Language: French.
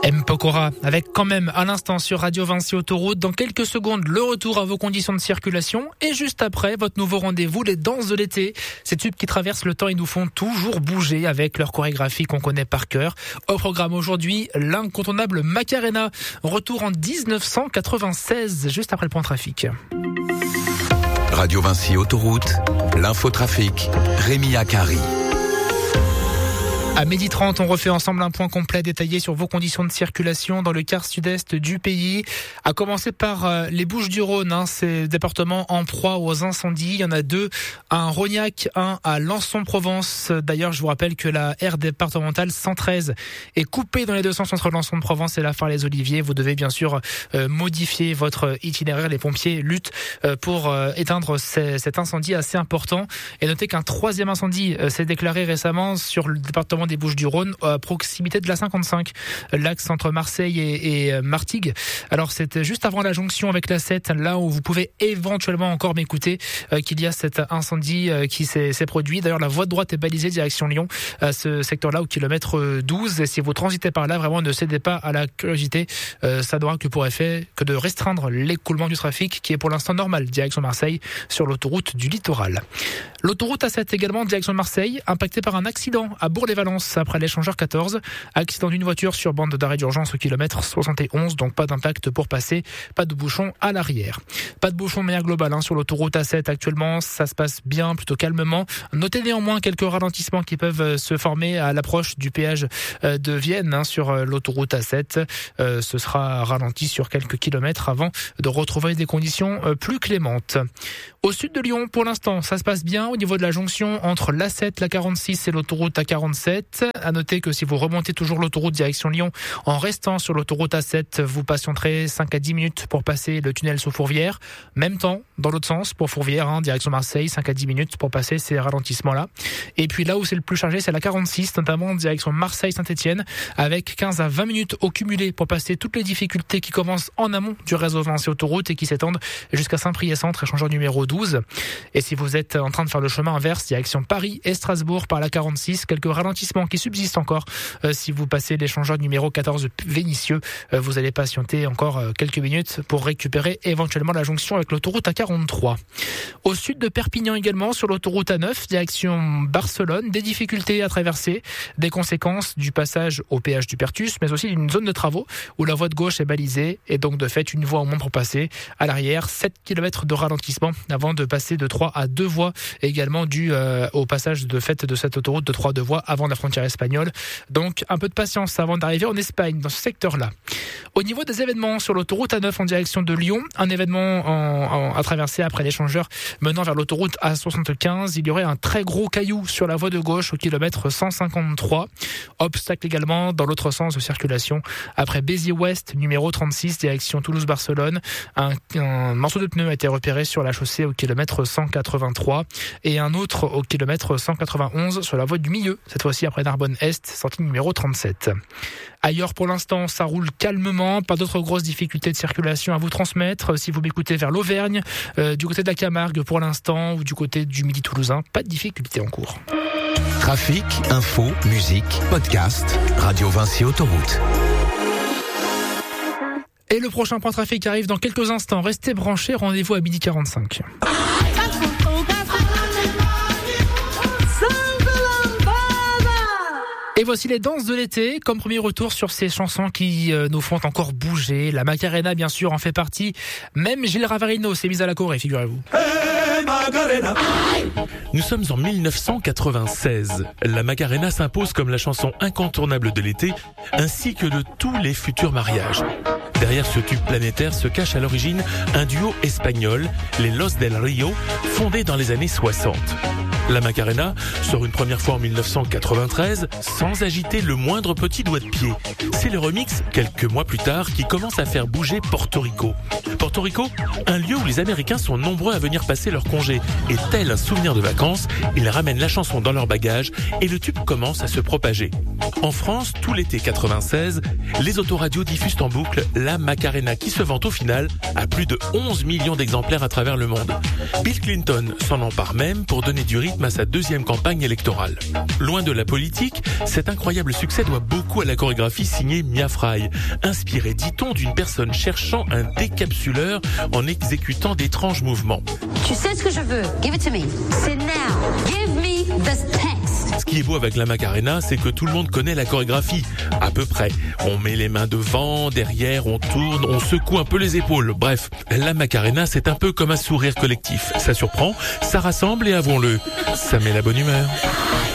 M. Pokora, avec quand même à l'instant sur Radio Vinci Autoroute. Dans quelques secondes, le retour à vos conditions de circulation. Et juste après, votre nouveau rendez-vous, les danses de l'été. Ces tubes qui traversent le temps et nous font toujours bouger avec leur chorégraphie qu'on connaît par cœur. Au programme aujourd'hui, l'incontournable Macarena. Retour en 1996, juste après le point trafic. Radio Vinci Autoroute, l'infotrafic, Rémi Akari. À 12h30, on refait ensemble un point complet détaillé sur vos conditions de circulation dans le quart sud-est du pays. À commencer par les Bouches-du-Rhône, ces départements en proie aux incendies. Il y en a deux, un à Rognac, un à Lançon-Provence. D'ailleurs, je vous rappelle que la aire départementale 113 est coupée dans les deux sens entre Lançon-Provence et la Fare-les-Oliviers. Vous devez bien sûr modifier votre itinéraire. Les pompiers luttent pour éteindre cet incendie assez important. Et notez qu'un troisième incendie s'est déclaré récemment sur le département des Bouches-du-Rhône, à proximité de la 55, l'axe entre Marseille et Martigues. Alors c'est juste avant la jonction avec la 7, là où vous pouvez éventuellement encore m'écouter, qu'il y a cet incendie qui s'est produit. D'ailleurs, la voie de droite est balisée direction Lyon, à ce secteur-là au kilomètre 12. Et si vous transitez par là, vraiment ne cédez pas à la curiosité. Ça n'aura que pour effet que de restreindre l'écoulement du trafic qui est pour l'instant normal direction Marseille sur l'autoroute du littoral. L'autoroute A7 également direction Marseille, impactée par un accident à Bourg-les-Valence après l'échangeur 14. Accident d'une voiture sur bande d'arrêt d'urgence au kilomètre 71, donc pas d'impact pour passer, pas de bouchon à l'arrière. Pas de bouchon de manière globale sur l'autoroute A7 actuellement, ça se passe bien, plutôt calmement. Notez néanmoins quelques ralentissements qui peuvent se former à l'approche du péage de Vienne sur l'autoroute A7. Ce sera ralenti sur quelques kilomètres avant de retrouver des conditions plus clémentes. Au sud de Lyon, pour l'instant, ça se passe bien au niveau de la jonction entre l'A7, la 46 et l'autoroute A47. À noter que si vous remontez toujours l'autoroute direction Lyon en restant sur l'autoroute A7, vous patienterez 5 à 10 minutes pour passer le tunnel sous Fourvière. Même temps, dans l'autre sens, pour Fourvière, direction Marseille, 5 à 10 minutes pour passer ces ralentissements-là. Et puis là où c'est le plus chargé, c'est la 46, notamment direction Marseille-Saint-Etienne, avec 15 à 20 minutes au cumulé pour passer toutes les difficultés qui commencent en amont du réseau Vinci Autoroute et qui s'étendent jusqu'à Saint-Priest-Centre, échangeur numéro 12. Et si vous êtes en train de faire le chemin inverse, direction Paris et Strasbourg par la 46, quelques ralentissements qui subsistent encore. Si vous passez l'échangeur numéro 14 Vénissieux, vous allez patienter encore quelques minutes pour récupérer éventuellement la jonction avec l'autoroute A43. Au sud de Perpignan également, sur l'autoroute A9, direction Barcelone, des difficultés à traverser, des conséquences du passage au péage du Pertus, mais aussi d'une zone de travaux où la voie de gauche est balisée et donc de fait une voie au moins pour passer. À l'arrière, 7 km de ralentissement avant de passer de 3 à 2 voies, également dû au passage de fait de cette autoroute de 3 à 2 voies avant la frontière espagnole. Donc un peu de patience avant d'arriver en Espagne dans ce secteur-là. Au niveau des événements sur l'autoroute A9 en direction de Lyon, un événement à traverser après l'échangeur menant vers l'autoroute A75. Il y aurait un très gros caillou sur la voie de gauche au kilomètre 153. Obstacle également dans l'autre sens de circulation après Béziers-Ouest, numéro 36, direction Toulouse-Barcelone. Un morceau de pneu a été repéré sur la chaussée au kilomètre 183 et un autre au kilomètre 191 sur la voie du milieu, cette fois-ci après Narbonne-Est, sortie numéro 37. Ailleurs, pour l'instant, ça roule calmement. Pas d'autres grosses difficultés de circulation à vous transmettre. Si vous m'écoutez vers l'Auvergne, du côté de la Camargue pour l'instant, ou du côté du Midi toulousain, pas de difficultés en cours. Trafic, info, musique, podcast, Radio Vinci Autoroute. Et le prochain point trafic arrive dans quelques instants. Restez branchés, rendez-vous à 12h45. Et voici les danses de l'été, comme premier retour sur ces chansons qui nous font encore bouger. La Macarena, bien sûr, en fait partie. Même Gilles Ravarino s'est mis à la choré, figurez-vous. Hey, Macarena. Nous sommes en 1996. La Macarena s'impose comme la chanson incontournable de l'été, ainsi que de tous les futurs mariages. Derrière ce tube planétaire se cache à l'origine un duo espagnol, les Los del Rio, fondé dans les années 60. La Macarena sort une première fois en 1993 sans agiter le moindre petit doigt de pied. C'est le remix, quelques mois plus tard, qui commence à faire bouger Porto Rico. Porto Rico, un lieu où les Américains sont nombreux à venir passer leurs congés. Et tel un souvenir de vacances, ils ramènent la chanson dans leur bagage et le tube commence à se propager. En France, tout l'été 96, les autoradios diffusent en boucle la la Macarena, qui se vend au final à plus de 11 millions d'exemplaires à travers le monde. Bill Clinton s'en empare même pour donner du rythme à sa deuxième campagne électorale. Loin de la politique, cet incroyable succès doit beaucoup à la chorégraphie signée Mia Fry, inspirée, dit-on, d'une personne cherchant un décapsuleur en exécutant d'étranges mouvements. Tu sais ce que je veux? Give it to me. C'est now. Give me the text. Ce qui est beau avec la Macarena, c'est que tout le monde connaît la chorégraphie, à peu près. On met les mains devant, derrière, on tourne, on secoue un peu les épaules. Bref, la Macarena, c'est un peu comme un sourire collectif. Ça surprend, ça rassemble et avouons-le, ça met la bonne humeur.